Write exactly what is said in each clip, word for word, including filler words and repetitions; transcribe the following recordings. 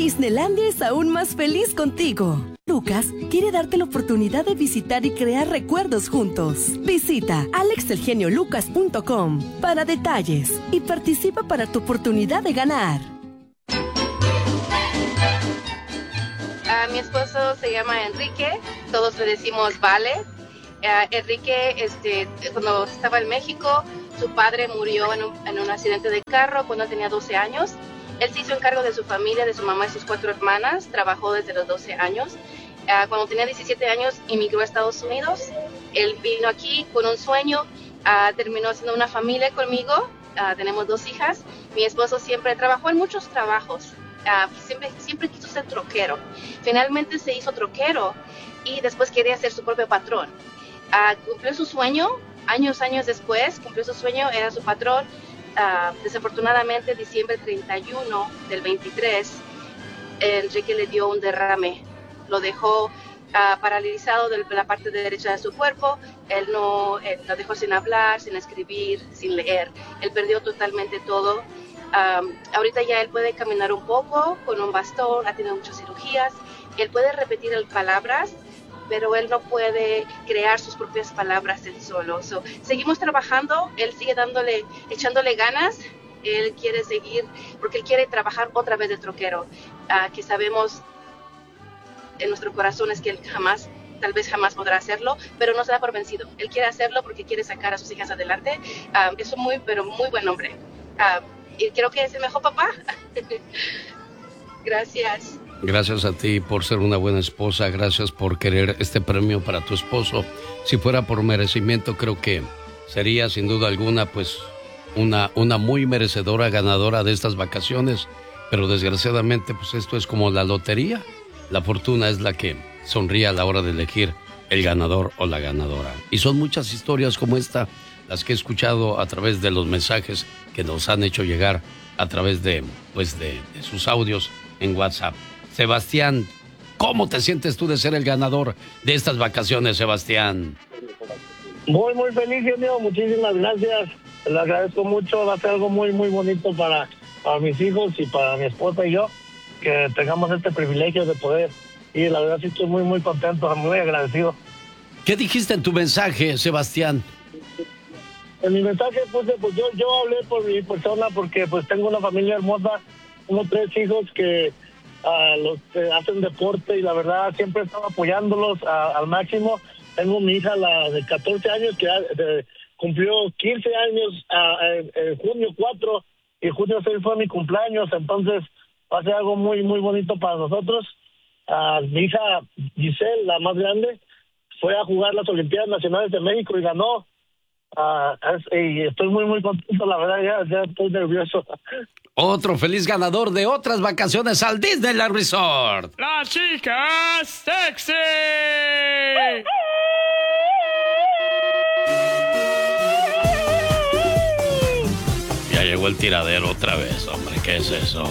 Disneylandia es aún más feliz contigo. Lucas quiere darte la oportunidad de visitar y crear recuerdos juntos. Visita alex el genio lucas punto com para detalles y participa para tu oportunidad de ganar. Uh, mi esposo se llama Enrique, todos le decimos Vale. Uh, Enrique, este, cuando estaba en México, su padre murió en un, en un accidente de carro cuando tenía doce años. Él se hizo encargo de su familia, de su mamá y sus cuatro hermanas, trabajó desde los doce años. Uh, cuando tenía diecisiete años, emigró a Estados Unidos. Él vino aquí con un sueño, uh, terminó haciendo una familia conmigo, uh, tenemos dos hijas. Mi esposo siempre trabajó en muchos trabajos, uh, siempre, siempre quiso ser troquero. Finalmente se hizo troquero y después quería ser su propio patrón. Uh, cumplió su sueño, años, años después, cumplió su sueño, era su patrón. Uh, desafortunadamente, diciembre treinta y uno del veintitrés, Enrique le dio un derrame, lo dejó uh, paralizado de la parte derecha de su cuerpo. Él no, él lo dejó sin hablar, sin escribir, sin leer. Él perdió totalmente todo. Um, ahorita ya él puede caminar un poco con un bastón, ha tenido muchas cirugías. Él puede repetir palabras, pero él no puede crear sus propias palabras él solo. So, seguimos trabajando, él sigue dándole, echándole ganas, él quiere seguir, porque él quiere trabajar otra vez de troquero, uh, que sabemos en nuestro corazón es que él jamás, tal vez jamás podrá hacerlo, pero no se da por vencido. Él quiere hacerlo porque quiere sacar a sus hijas adelante. Uh, es un muy, pero muy buen hombre. Uh, y creo que es el mejor papá. Gracias. Gracias a ti por ser una buena esposa, gracias por querer este premio para tu esposo. Si fuera por merecimiento, creo que sería sin duda alguna pues una, una muy merecedora ganadora de estas vacaciones, pero desgraciadamente pues esto es como la lotería. La fortuna es la que sonríe a la hora de elegir el ganador o la ganadora. Y son muchas historias como esta las que he escuchado a través de los mensajes que nos han hecho llegar a través de, pues de, de sus audios en WhatsApp. Sebastián, ¿cómo te sientes tú de ser el ganador de estas vacaciones, Sebastián? Muy, muy feliz, amigo. Muchísimas gracias. Le agradezco mucho. Va a ser algo muy, muy bonito para, para mis hijos y para mi esposa y yo, que tengamos este privilegio de poder ir. La verdad sí estoy muy, muy contento, muy agradecido. ¿Qué dijiste en tu mensaje, Sebastián? En mi mensaje puse, pues yo, yo hablé por mi persona porque pues tengo una familia hermosa, unos tres hijos que Uh, los que hacen deporte y la verdad siempre estaba apoyándolos uh, al máximo. Tengo mi hija la de catorce años que uh, cumplió quince años uh, en, en junio cuatro y junio seis fue mi cumpleaños, entonces va a ser algo muy muy bonito para nosotros. Uh, mi hija Giselle, la más grande, fue a jugar las Olimpiadas Nacionales de México y ganó. Uh, es, y estoy muy muy contento, la verdad ya, ya estoy nervioso. Otro feliz ganador de otras vacaciones al Disneyland Resort. ¡La chica sexy! Ya llegó el tiradero otra vez, hombre. ¿Qué es eso?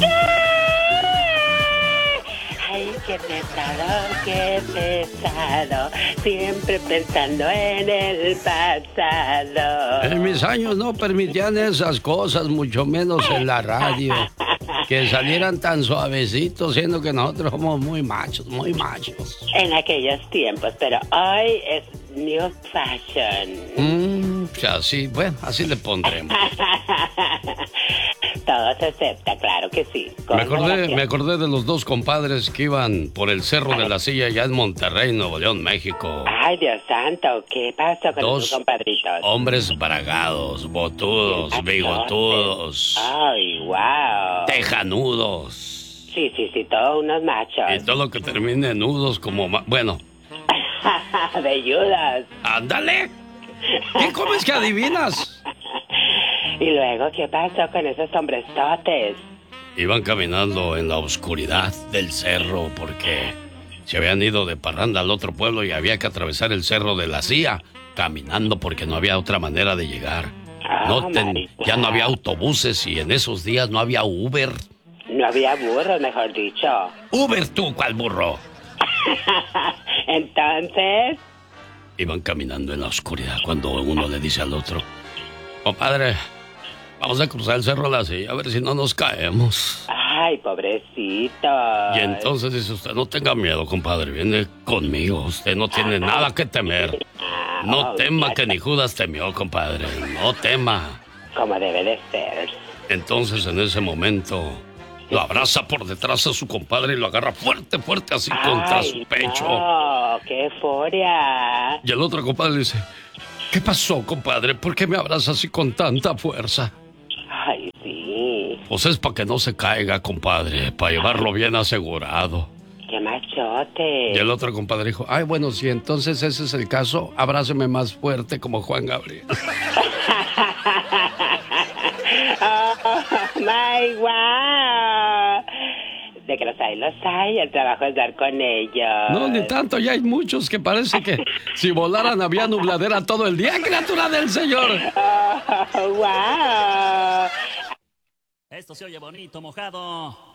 Ay, qué pesado, qué pesado. Siempre pensando en el pasado. En mis años no permitían esas cosas, mucho menos en la radio. Que salieran tan suavecitos, siendo que nosotros somos muy machos, muy machos. En aquellos tiempos, pero hoy es new fashion. Mm, o sea, sí, bueno, así le pondremos. Todo se acepta, claro que sí. Me acordé, me acordé de los dos compadres que iban por el Cerro de la Silla allá en Monterrey, Nuevo León, México. Ay, Dios santo, ¿qué pasó con dos esos compadritos? Hombres bragados, botudos, bigotudos. Ay, wow. Tejanudos. Sí, sí, sí, todos unos machos. Y todo lo que termine en nudos como... Ma- bueno. Velludas. ¡Ándale! ¿Qué comes que adivinas? Y luego, ¿qué pasó con esos hombrestotes? Iban caminando en la oscuridad del cerro porque se habían ido de parranda al otro pueblo y había que atravesar el Cerro de la Silla caminando porque no había otra manera de llegar. Oh, no ten, ya no había autobuses y en esos días no había Uber. No había burro, mejor dicho. Uber tú, ¿cuál burro? Entonces... Iban caminando en la oscuridad cuando uno le dice al otro: compadre, vamos a cruzar el Cerro de la Silla a ver si no nos caemos. Ay, pobrecito. Y entonces dice usted, no tenga miedo, compadre, viene conmigo, usted no tiene nada que temer. No tema que ni Judas temió, compadre, no tema. Como debe de ser. Entonces en ese momento lo abraza por detrás a su compadre y lo agarra fuerte, fuerte así contra Ay, su pecho. No, qué euforia. Y el otro compadre le dice, ¿qué pasó, compadre? ¿Por qué me abraza así con tanta fuerza? Ay, sí. Pues es para que no se caiga, compadre, para llevarlo bien asegurado. ¡Qué machote! Y el otro compadre dijo, ay, bueno, si entonces ese es el caso, abráceme más fuerte como Juan Gabriel. ¡Oh, my wow! De que los hay, los hay. El trabajo es dar con ellos. No, ni tanto, ya hay muchos que parece que si volaran había nubladera todo el día, criatura del Señor. ¡Oh, wow! Esto se oye bonito, mojado.